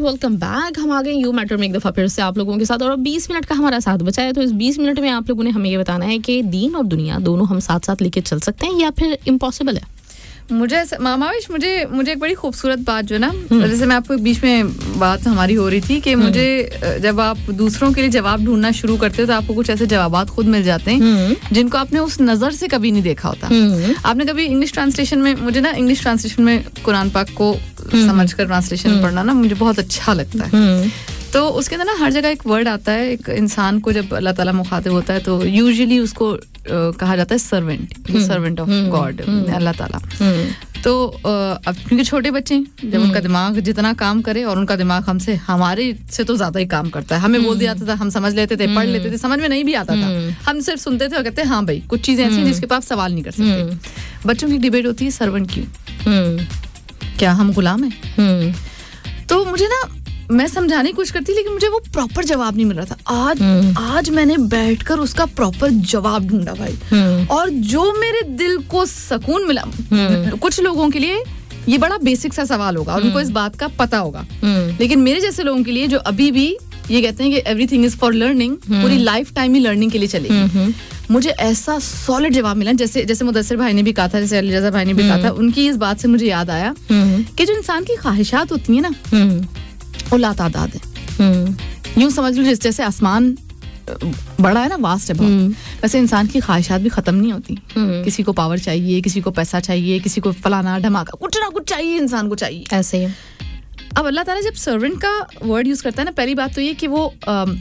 Welcome back. हम आ गए you matter में एक दफ़ा फिर से आप लोगों के साथ, और अब 20 मिनट का हमारा साथ बचा है. तो इस 20 मिनट में आप लोगों ने हमें ये बताना है कि दीन और दुनिया दोनों हम साथ साथ लेके चल सकते हैं या फिर इम्पॉसिबल है. मुझे एक बड़ी खूबसूरत बात जो ना, जैसे मैं आपको बीच में बात हमारी हो रही थी कि मुझे जब आप दूसरों के लिए जवाब ढूंढना शुरू करते हो तो आपको कुछ ऐसे जवाबात खुद मिल जाते हैं जिनको आपने उस नज़र से कभी नहीं देखा होता. आपने कभी इंग्लिश ट्रांसलेशन में, मुझे ना इंग्लिश ट्रांसलेशन में कुरान पाक को समझकर ट्रांसलेशन पढ़ना ना मुझे बहुत अच्छा लगता है. तो उसके अंदर ना हर जगह एक वर्ड आता है, एक इंसान को जब अल्लाह ताला मुखातिब होता है तो यूजुअली उसको कहा जाता है सर्वेंट ऑफ गॉड, अल्लाह ताला. तो अब क्योंकि छोटे बच्चे हैं, जब उनका दिमाग जितना काम करे, और उनका दिमाग हमारे से तो ज्यादा ही काम करता है. हमें बोल दिया जाता था, हम समझ लेते थे, पढ़ लेते थे, समझ में नहीं भी आता था, हम सिर्फ सुनते थे और कहते हाँ भाई कुछ चीजें ऐसी हैं जिसके पास सवाल नहीं कर सकते. बच्चों की डिबेट होती है सर्वेंट क्यों, क्या हम गुलाम हैं? तो मुझे ना, मैं समझाने की कोशिश करती, लेकिन मुझे वो प्रॉपर जवाब नहीं मिल रहा था. आज मैंने बैठकर उसका प्रॉपर जवाब ढूंढा भाई, और जो मेरे दिल को सुकून मिला. कुछ लोगों के लिए ये बड़ा बेसिक सा सवाल होगा और उनको इस बात का पता होगा, लेकिन मेरे जैसे लोगों के लिए जो अभी भी ये कहते हैं कि एवरीथिंग इज फॉर लर्निंग, पूरी लाइफ टाइम ही लर्निंग के लिए चलेगी, मुझे ऐसा सॉलिड जवाब मिला. जैसे मुदस्सिर भाई ने भी कहा था, जैसे अली रज़ा भाई ने भी कहा था, उनकी इस बात से मुझे याद आया कि जो इंसान की ख्वाहिशात होती है ना, वो लातादाद है. यूं समझ लो जैसे आसमान बड़ा है ना, वास्ट है बहुत, वैसे इंसान की ख्वाहिशात भी खत्म नहीं होती. किसी को पावर चाहिए, किसी को पैसा चाहिए, किसी को फलाना ढमाका, कुछ ना कुछ चाहिए, इंसान को चाहिए. ऐसे ही अब अल्लाह ताला जब सर्वेंट का वर्ड यूज करता है ना, पहली बात तो ये कि वो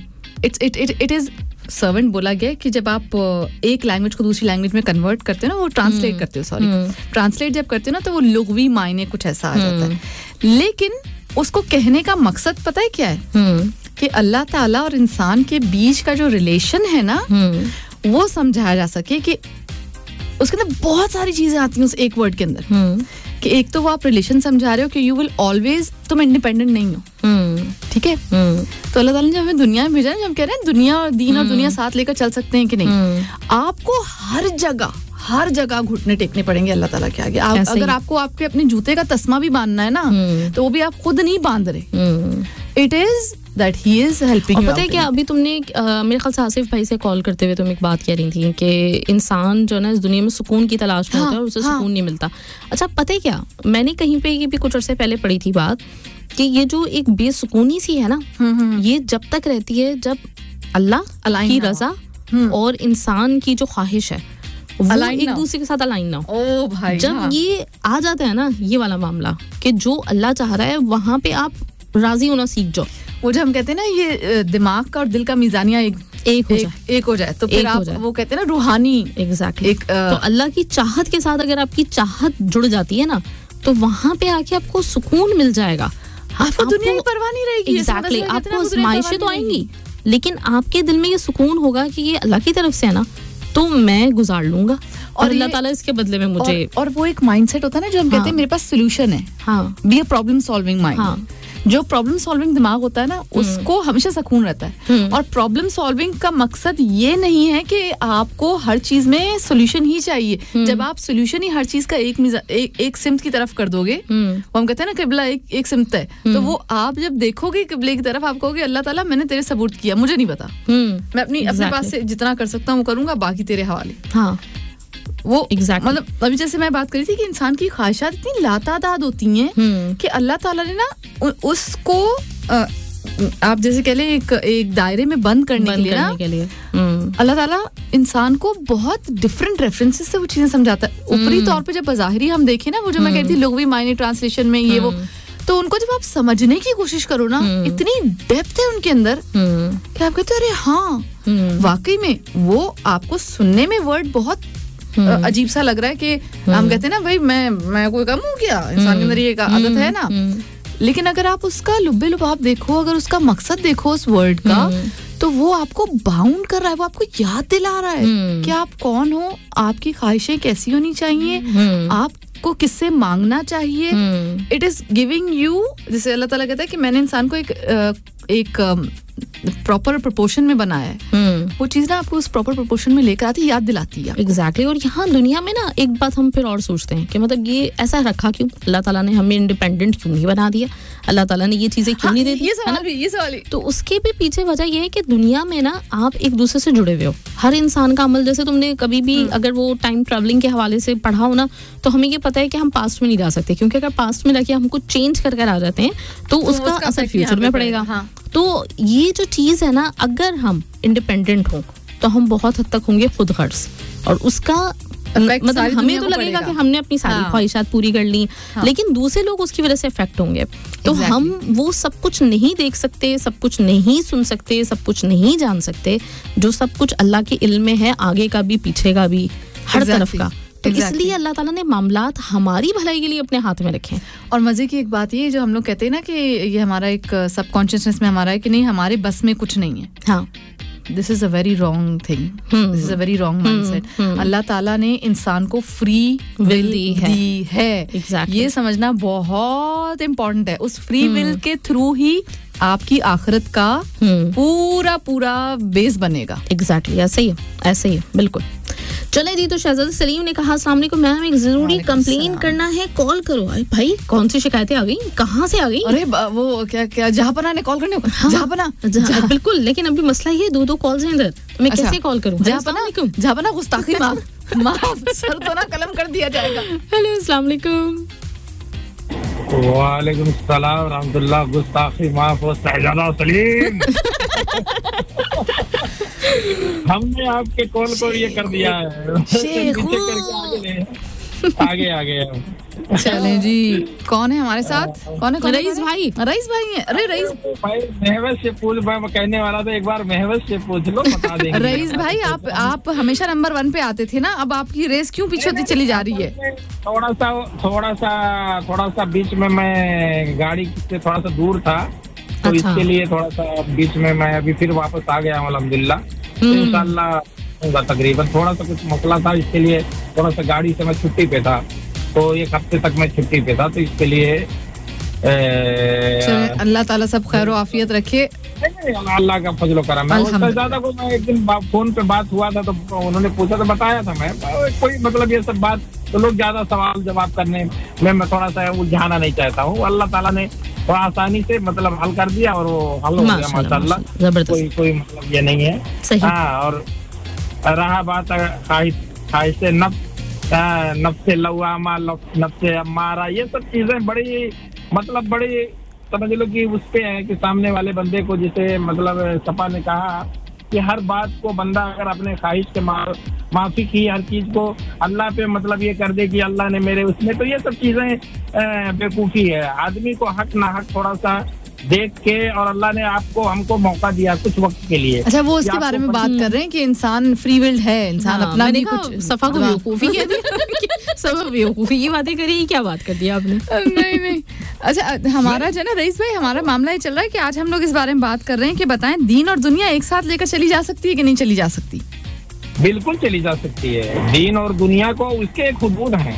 इट इज सर्वेंट बोला गया कि जब आप एक लैंग्वेज को दूसरी लैंग्वेज में कन्वर्ट करते हो ना, वो ट्रांसलेट करते हो, ट्रांसलेट जब करते हो ना, तो वो लुग़वी मायने कुछ ऐसा आ जाता है. लेकिन उसको कहने का मकसद पता है क्या है? कि अल्लाह ताला और इंसान के बीच का जो रिलेशन है ना, वो समझाया जा सके. कि उसके अंदर बहुत सारी चीजें आती हैं उस एक वर्ड के अंदर. कि एक तो वो आप रिलेशन समझा रहे हो कि यू विल ऑलवेज, तुम इंडिपेंडेंट नहीं हो, ठीक है. तो अल्लाह ताला ने हमें दुनिया में भेजा है, हम कह रहे हैं दुनिया और दीन और दुनिया साथ लेकर चल सकते हैं कि नहीं. आपको हर जगह घुटने टेकने पड़ेंगे अल्लाह ताला के आगे. अगर आपको आपके अपने जूते का तस्मा भी बांधना है ना, तो वो भी आप खुद नहीं बांध रहे. It is that he is helping you. पता है क्या, अभी तुमने मेरे ख्याल से आसिफ भाई से कॉल करते हुए तुम एक बात कह रही थी कि इंसान जो है ना इस दुनिया में सुकून की तलाश में होता है और उसे सुकून नहीं मिलता. अच्छा, पता है क्या, मैंने कहीं पे ये भी कुछ अर्से पहले पढ़ी थी बात कि ये जो एक बेसुकूनी सी है ना, ये जब तक रहती है जब अल्लाह की रजा और इंसान की जो ख्वाहिश है वो एक दूसरे के साथ अलाइन ना हो. ओ भाई, जब ये आ जाता है ना, ये वाला मामला कि जो अल्लाह चाह रहा है वहां पे आप राजी होना सीख जाओ. वो जो हम कहते हैं ना, ये दिमाग का और दिल का मिजानिया एक हो जाए तो फिर आप वो कहते हैं ना रूहानी. एग्जैक्टली. तो अल्लाह की चाहत के साथ अगर आपकी चाहत जुड़ जाती है ना, तो वहां पे आके आपको सुकून मिल जाएगा. आपको दुनिया की परवाह नहीं रहेगी. एग्जैक्टली. आपको आजमाइशें तो आएंगी, लेकिन आपके दिल में ये सुकून होगा कि ये अल्लाह की तरफ से है ना, तो मैं गुजार लूंगा और अल्लाह ताला इसके बदले में मुझे. और वो एक माइंडसेट होता है ना, जो हम कहते हैं मेरे पास सोल्यूशन है. हाँ, be a problem solving mind. जो प्रॉब्लम सॉल्विंग दिमाग होता है ना, उसको हमेशा सुकून रहता है. और प्रॉब्लम सॉल्विंग का मकसद ये नहीं है कि आपको हर चीज में सोल्यूशन ही चाहिए. जब आप सोल्यूशन ही हर चीज का एक सिमत की तरफ कर दोगे, वो हम कहते हैं ना किबला एक सिमत है, तो वो आप जब देखोगे किबले की तरफ, आप कहोगे अल्लाह ताला मैंने तेरे सबूत किया, मुझे नहीं पता, मैं अपने पास से जितना कर सकता हूँ वो करूंगा, बाकी तेरे हवाले. हाँ, वो मतलब अभी जैसे मैं बात करी थी कि इंसान की ख्वाहिशात इतनी लातादाद होती हैं कि अल्लाह ताला ने ना उसको आप जैसे कह लें एक दायरे में बंद करने के लिए अल्लाह ताला इंसान को बहुत डिफरेंट रेफरेंसेस से वो चीजें समझाता है. ऊपरी तौर पे जब बाज़ाहिरी हम देखें ना, वो जो मैं कहती थी लुग़वी मायने ट्रांसलेशन में ये वो, तो उनको जब आप समझने की कोशिश करो ना, इतनी डेप्थ है उनके अंदर कि आप कहते हो अरे हाँ वाकई में वो आपको सुनने में वर्ड बहुत अजीब सा लग रहा है कि हम कहते हैं ना भाई मैं कोई कम हूँ क्या, इंसान के अंदर ये आदत है ना. लेकिन अगर आप उसका लुब्बे लुबाब देखो, अगर उसका मकसद देखो उस वर्ड का, तो वो आपको बाउंड कर रहा है, वो आपको याद दिला रहा है कि आप कौन हो, आपकी ख्वाहिशें कैसी होनी चाहिए, आपको किससे मांगना चाहिए. इट इज गिविंग यू, जैसे अल्लाह ताला कहता है कि मैंने इंसान को एक प्रॉपर प्रोपोर्शन में बनाया है. वो चीज ना आपको उस प्रॉपर प्रोपोर्शन में लेकर आती, याद दिलाती है। एग्जैक्टली। और यहाँ दुनिया में ना एक बात हम फिर और सोचते हैं कि मतलब ये ऐसा रखा क्यों, अल्लाह ताला ने हमें इंडिपेंडेंट क्यों नहीं बना दिया, अल्लाह ताला ने ये चीजें क्यों नहीं दे दी, ये सवाल तो उसके भी पीछे वजह ये है कि दुनिया में ना आप एक दूसरे से जुड़े हुए हो, हर इंसान का अमल, जैसे तुमने कभी भी अगर वो टाइम ट्रैवलिंग के हवाले से पढ़ा हो ना, तो हमें ये पता है कि हम पास्ट में नहीं जा सकते, क्योंकि अगर पास्ट में जाके हम कुछ चेंज कर आ जाते हैं तो उसका असर फ्यूचर में पड़ेगा। तो ये जो चीज है ना, अगर हम इंडिपेंडेंट हो तो हम बहुत हद तक होंगे खुद गर्ज, और उसका मतलब हमें तो लगेगा कि हमने अपनी सारी ख्वाहिशात पूरी कर ली, लेकिन दूसरे लोग उसकी वजह से इफेक्ट होंगे। तो हम वो सब कुछ नहीं देख सकते, सब कुछ नहीं सुन सकते, सब कुछ नहीं जान सकते, जो सब कुछ अल्लाह के इल्म में है, आगे का भी पीछे का भी, हर तरफ का। तो इसलिए अल्लाह ताला ने मामलात हमारी भलाई के लिए अपने हाथ में रखे। और मजे की एक बात ये, जो हम लोग कहते हैं ना कि ये हमारा एक सबकॉन्शियसनेस में हमारा है कि नहीं, हमारे बस में कुछ नहीं है। हाँ, this is a very wrong thing, this is a very wrong mindset. अल्लाह ताला ने इंसान को फ्री विल दी है। Exactly. ये समझना बहुत इम्पोर्टेंट है। उस फ्री विल के थ्रू ही आपकी आखिरत का पूरा बेस बनेगा। एग्जैक्टली, ऐसे ही है, बिल्कुल। चले जी, तो शहजाद सलीम ने कहा, अस्सलाम वालेकुम मैम, एक जरूरी कंप्लेन करना है, कॉल करो। अरे भाई, कौन सी शिकायतें आ गई, कहाँ से आ गई? अरे वो क्या जहापना ने कॉल करने को? हाँ, जहापना बिल्कुल, लेकिन अभी मसला ये 2 कॉल्स हैं इधर, तो मैं कैसे कॉल करूँ? जहापना गुस्ताखी माफ सर तो ना कलम कर दिया जाएगा। हेलो, अस्सलाम वालेकुम। वालेकुम सलाम रहमतुल्लाह, गुस्ताखी माफ हो शहजादा सलीम। हमने आपके कॉल को ये कर दिया है, आगे चलें जी। कौन है हमारे साथ? कौन है? रईस भाई है। अरे रईस भाई, महवज से पूछ, मैं कहने वाला था एक बार महवज से पूछ लो, बता देंगे। रईस भाई, आप हमेशा नंबर 1 पे आते थे ना, अब आपकी रेस क्यों पीछे होती चली जा रही है? थोड़ा सा बीच में मैं गाड़ी से थोड़ा सा दूर था, तो इसके लिए थोड़ा सा बीच में मैं अभी फिर वापस आ गया हूँ अल्हम्दुलिल्लाह। तो इंशाल्लाह होगा तकरीबन, थोड़ा सा कुछ मसला था, इसके लिए थोड़ा सा गाड़ी से मैं छुट्टी पे था, तो 1 हफ्ते तक मैं छुट्टी पे था, तो इसके लिए अल्लाह ताला सब खैर और आफियत रखे। अल्लाह का फजल और करम है। उससे ज्यादा कोई, मैं एक दिन फोन पे बात हुआ था, तो उन्होंने पूछा तो बताया था मैं, कोई मतलब ये सब बात तो लोग ज्यादा सवाल जवाब करने में मैं थोड़ा सा उलझाना नहीं चाहता हूँ। अल्लाह ताला ने थोड़ा आसानी से मतलब हल कर दिया, और वो हल हो गया माशाल्लाह, कोई मतलब ये नहीं है। हाँ, और रहा बात ख्वाहिश से नफ्स लवामा, नफ्स अम्मारा, ये सब चीजें बड़ी मतलब बड़ी समझ लो कि उस पे है कि सामने वाले बंदे को, जिसे मतलब सपा ने कहा कि हर बात को बंदा अगर अपने ख्वाहिश के माफी की, हर चीज को अल्लाह पे मतलब ये कर दे कि अल्लाह ने मेरे उसमें, तो ये सब चीजें बेवकूफी है। आदमी को हक ना हक थोड़ा सा देख के, और अल्लाह ने हमको मौका दिया कुछ वक्त के लिए। अच्छा, वो इसके बारे में बात कर रहे हैं कि इंसान फ्री विल्ड है, इंसान अपना नहीं कुछ सफा को बेवकूफी कह दिया, सब बेवकूफी की बातें करी, क्या बात कर दिया आपने? नहीं। अच्छा, हमारा जो है ना रईस भाई, हमारा मामला ये चल रहा है कि आज हम लोग इस बारे में बात कर रहे हैं कि बताएं, दीन और दुनिया एक साथ लेकर चली जा सकती है कि नहीं चली जा सकती? बिल्कुल चली जा सकती है। दीन और दुनिया को उसके हुदूद हैं,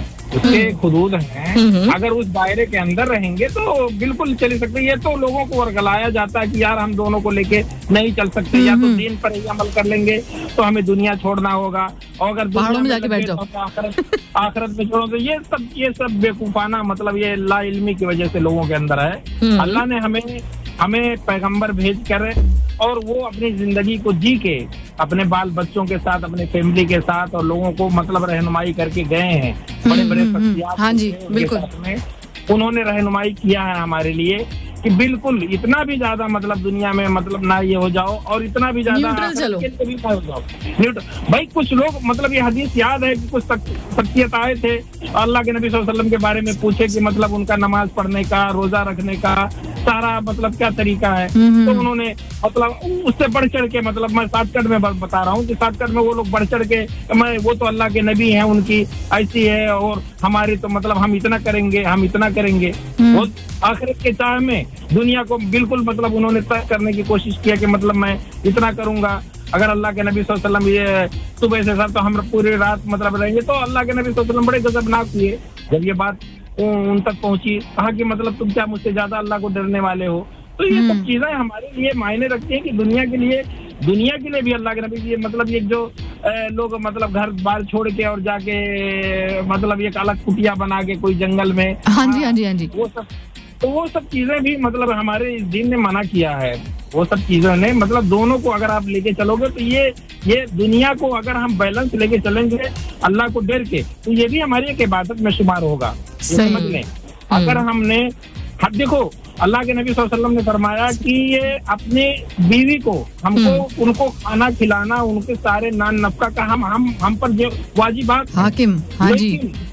अगर उस दायरे के अंदर रहेंगे तो बिल्कुल चली सकती है। ये तो लोगों को वर्गलाया जाता है कि यार हम दोनों को लेके नहीं चल सकते, या तो दीन पर ही अमल कर लेंगे तो हमें दुनिया छोड़ना होगा, और अगर पहाड़ों में जाके बैठ जाओ आखिरत में छोड़ो, तो ये सब बेवकूफाना मतलब ये ला इल्मी की वजह से लोगों के अंदर है। अल्लाह ने हमें पैगंबर भेज कर, और वो अपनी जिंदगी को जी के अपने बाल बच्चों के साथ, अपने फैमिली के साथ, और लोगों को मतलब रहनुमाई करके गए हैं। बड़े शख्सियत, हाँ जी, बिल्कुल, उन्होंने रहनुमाई किया है हमारे लिए कि बिल्कुल इतना भी ज्यादा मतलब दुनिया में मतलब ना ये हो जाओ, और इतना भी ज्यादा न्यूट्रल हो जाओ। भाई कुछ लोग मतलब ये हदीस याद है कि कुछ शख्सियत आए थे, अल्लाह के नबी सल्लल्लाहु अलैहि वसल्लम के बारे में पूछे कि मतलब उनका नमाज पढ़ने का, रोजा रखने का सारा मतलब क्या तरीका है, तो उन्होंने मतलब उससे बढ़ चढ़ के, मतलब मैं शॉर्टकट में बता रहा हूँ कि शॉर्टकट में वो लोग बढ़ चढ़ के, वो तो अल्लाह के नबी हैं, उनकी ऐसी है, और हमारी तो मतलब हम इतना करेंगे। वो आखिरत के चाह में दुनिया को बिल्कुल मतलब उन्होंने तय करने की कोशिश किया कि मतलब मैं इतना करूंगा, अगर अल्लाह के नबी सल्लल्लाहु अलैहि वसल्लम ये सुबह से सर तो हम पूरी रात मतलब रहेंगे, तो अल्लाह के नबी सल्लल्लाहु अलैहि वसल्लम बड़े गजबनाक हुए जब ये बात उन तक पहुंची, कहा कि मतलब तुम क्या मुझसे ज्यादा अल्लाह को डरने वाले हो। तो ये सब चीजें हमारे लिए मायने रखती हैं कि दुनिया के लिए दुनिया के लिए भी अल्लाह के नबी ये मतलब ये जो लोग मतलब घर बार छोड़ के और जाके मतलब एक अलग कुटिया बना के कोई जंगल में, हाँ जी वो सब चीजें भी मतलब हमारे दीन ने मना किया है। वो सब चीजों ने मतलब दोनों को अगर आप लेके चलोगे तो ये दुनिया को अगर हम बैलेंस लेके चलेंगे अल्लाह को डर के, तो ये भी हमारी एक इबादत में शुमार होगा। समझ लें, अगर हमने देखो अल्लाह के नबी सल्लल्लाहु अलैहि वसल्लम ने फरमाया कि ये अपनी बीवी को हमको उनको खाना खिलाना, उनके सारे नान नफका का हम पर जो वाजिबात हाकिम, हाँ जी।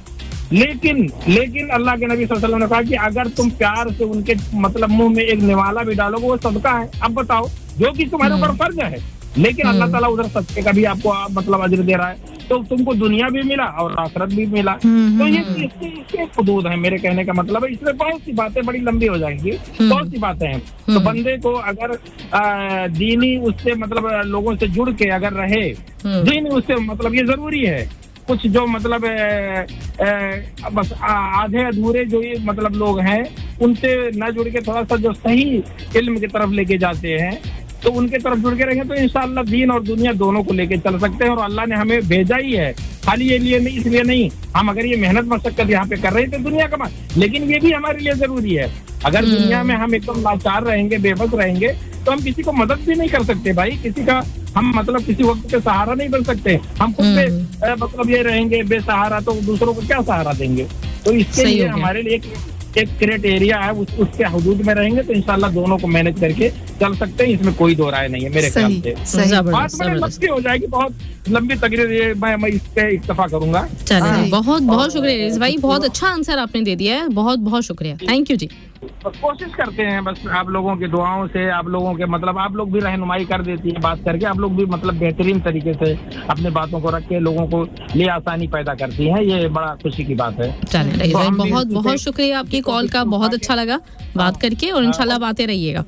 लेकिन अल्लाह के नबी सल्लल्लाहु अलैहि वसल्लम ने कहा कि अगर तुम प्यार से उनके मतलब मुंह में एक निवाला भी डालोगे वो सदका है। अब बताओ, जो कि तुम्हारे ऊपर फर्ज है, लेकिन अल्लाह ताला उधर सदके का भी आपको मतलब अजर दे रहा है, तो तुमको दुनिया भी मिला और आखिरत भी मिला। तो ये इसके हुदूद है। मेरे कहने का मतलब है, इसमें बहुत सी बातें बड़ी लंबी हो जाएंगी, बहुत सी बातें हैं। तो बंदे को अगर दीनी उससे मतलब लोगों से जुड़ के अगर रहे, दीनी उससे मतलब ये जरूरी है। कुछ जो मतलब बस आधे अधूरे जो ये मतलब लोग हैं, उनसे न जुड़ के थोड़ा सा जो सही इल्म की तरफ लेके जाते हैं, तो उनके तरफ जुड़ के रहेंगे तो इंशाअल्लाह दीन और दुनिया दोनों को लेके चल सकते हैं। और अल्लाह ने हमें भेजा ही है खाली इसलिए नहीं, हम अगर ये मेहनत मशक्कत यहाँ पे कर रहे हैं तो दुनिया का, लेकिन ये भी हमारे लिए जरूरी है। अगर दुनिया में हम एकदम लाचार रहेंगे, बेबस रहेंगे, तो हम किसी को मदद भी नहीं कर सकते भाई। किसी का हम मतलब किसी वक्त पे सहारा नहीं बन सकते। हम खुद पे मतलब ये रहेंगे बेसहारा, तो दूसरों को क्या सहारा देंगे? तो इसके लिए हमारे लिए एक क्राइटेरिया है, उसके हुदूद में रहेंगे तो इंशाल्लाह दोनों को मैनेज करके चल सकते हैं। इसमें कोई दो राय नहीं है मेरे ख्याल से। बात बड़ी लंबी हो जाएगी, बहुत लंबी तकरीर, मैं इस पे इक्तफा करूंगा। चलिए, बहुत बहुत शुक्रिया रिज भाई, बहुत अच्छा आंसर आपने दे दिया है, बहुत बहुत शुक्रिया, थैंक यू जी। कोशिश करते हैं बस आप लोगों की दुआओं से, आप लोगों के मतलब आप लोग भी रहनुमाई कर देती है बात करके, आप लोग भी मतलब बेहतरीन तरीके से अपने बातों को रख के लोगों को लिए आसानी पैदा करती हैं, ये बड़ा खुशी की बात है। चलिए बहुत बहुत शुक्रिया आपकी कॉल का, बहुत अच्छा लगा बात करके, और इंशाल्लाह बातें रहिएगा।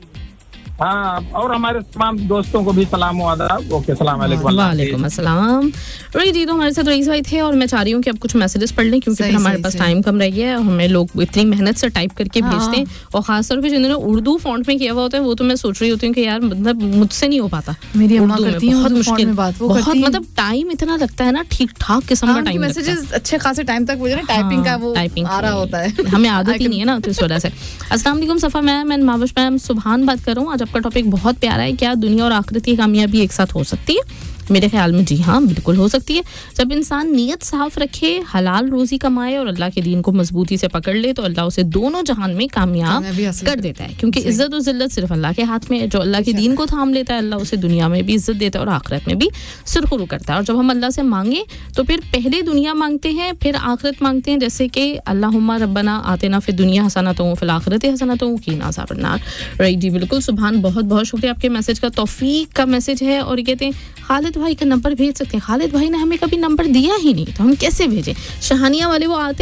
हाँ, और हमारे तमाम दोस्तों को भी सलाम व आदाब। ओके, सलाम अलैकुम। वालेकुम अस्सलाम। जी, तो हमारे साथ रईस भाई थे, और मैं चाह रही हूँ कि अब कुछ मैसेजेस पढ़ लें, क्योंकि फिर हमारे पास टाइम कम रह गया है। हमें लोग इतनी मेहनत से टाइप करके भेजते हैं, और खासतौर पे जिन्होंने उर्दू फॉन्ट में किया हुआ होता है, वो तो मैं सोच रही होती हूँ कि यार मतलब मुझसे नहीं हो पाता। मेरी अम्मा करती है, बहुत मुश्किल, बहुत मतलब टाइम इतना लगता है ना, ठीक ठाक किस्म का टाइम, मैसेजेस अच्छे खासे टाइम तक वो जो टाइपिंग का वो आ रहा होता है, हमें आदत ही नहीं है ना, तो इस वजह से। अस्सलाम वालेकुम सफ़ा मैम एंड माविश मैम, सुभान बात कर रहा हूँ। आज आपका टॉपिक बहुत प्यारा है। क्या दुनिया और आखिरत की कामयाबी एक साथ हो सकती है? मेरे ख्याल में जी हाँ, बिल्कुल हो सकती है। जब इंसान नीयत साफ रखे, हलाल रोजी कमाए और अल्लाह के दीन को मजबूती से पकड़ ले, तो अल्लाह उसे दोनों जहान में कामयाब कर देता है, क्योंकि इज्जत और जिल्लत सिर्फ अल्लाह के हाथ में है। जो अल्लाह के दीन को थाम लेता है, अल्लाह उसे दुनिया में भी इज्जत देता है और आखिरत में भी सुरखरू करता है। और जब हम अल्लाह से मांगे तो फिर पहले दुनिया मांगते हैं, फिर आखिरत मांगते हैं, जैसे कि अल्लाहुम्मा रब्बना आतिना फिद दुनिया हसनतन व फिल आखिरति हसनतन व क़िना अज़ाबन नार। राइट जी, बिल्कुल सुभान, बहुत बहुत शुक्रिया आपके मैसेज का। तौफीक का मैसेज है, और कहते हैं खालिद भाई का नंबर भेज सकते हैं। खालिद भाई ने हमें कभी नंबर दिया ही नहीं, तो हम कैसे भेजें? शहानिया वाले वो आते